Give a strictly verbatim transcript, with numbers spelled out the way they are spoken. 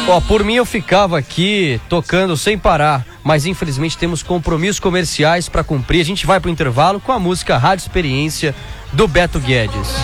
Ó, por mim eu ficava aqui tocando sem parar, mas infelizmente temos compromissos comerciais para cumprir. A gente vai pro intervalo com a música Rádio Experiência do Beto Guedes.